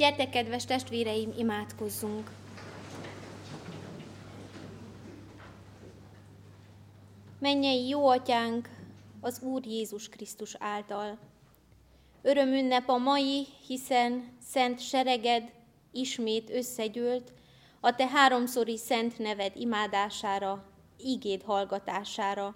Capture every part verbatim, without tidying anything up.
Gyertek, kedves testvéreim, imádkozzunk! Mennyei jó atyánk, az Úr Jézus Krisztus által. Örömünnep a mai, hiszen szent sereged ismét összegyűlt a te háromszori szent neved imádására, ígéd hallgatására.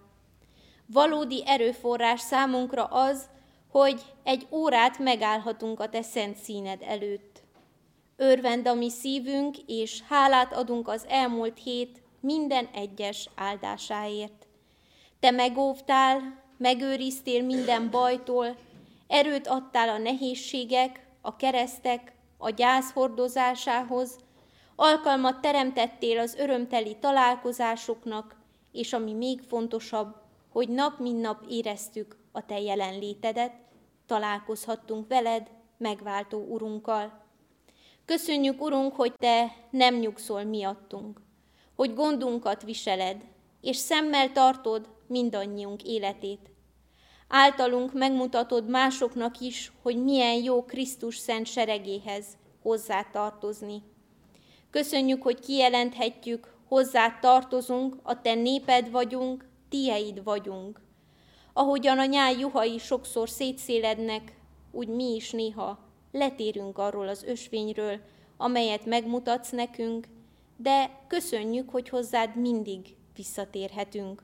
Valódi erőforrás számunkra az, hogy egy órát megállhatunk a te szent színed előtt. Örvend a mi szívünk, és hálát adunk az elmúlt hét minden egyes áldásáért. Te megóvtál, megőriztél minden bajtól, erőt adtál a nehézségek, a keresztek, a gyász hordozásához, alkalmat teremtettél az örömteli találkozásoknak, és ami még fontosabb, hogy nap mint nap éreztük a te jelenlétedet, találkozhattunk veled, megváltó Urunkkal. Köszönjük, Urunk, hogy te nem nyugszol miattunk, hogy gondunkat viseled, és szemmel tartod mindannyiunk életét. Általunk megmutatod másoknak is, hogy milyen jó Krisztus szent seregéhez hozzá tartozni. Köszönjük, hogy kijelenthetjük, hozzá tartozunk, a te néped vagyunk, tieid vagyunk. Ahogyan a nyál juhai sokszor szétszélednek, úgy mi is néha letérünk arról az ösvényről, amelyet megmutatsz nekünk, de köszönjük, hogy hozzád mindig visszatérhetünk.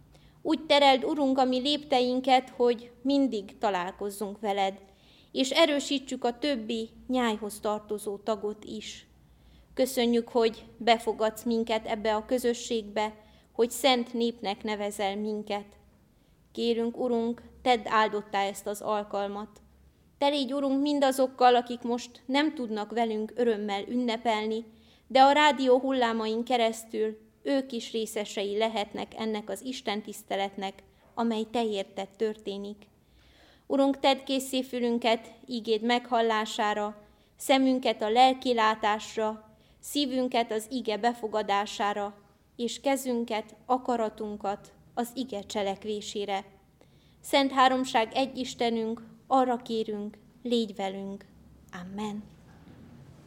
Úgy tereld, Urunk, a mi lépteinket, hogy mindig találkozzunk veled, és erősítsük a többi nyájhoz tartozó tagot is. Köszönjük, hogy befogadsz minket ebbe a közösségbe, hogy szent népnek nevezel minket. Kérünk, Urunk, tedd áldottá ezt az alkalmat. Te légy, Urunk, mindazokkal, akik most nem tudnak velünk örömmel ünnepelni, de a rádió hullámain keresztül ők is részesei lehetnek ennek az istentiszteletnek, amely te érted történik. Urunk, tedd készé fülünket ígéd meghallására, szemünket a lelkilátásra, szívünket az ige befogadására, és kezünket, akaratunkat az ige cselekvésére. Szent Háromság egy Istenünk, arra kérünk, légy velünk. Amen.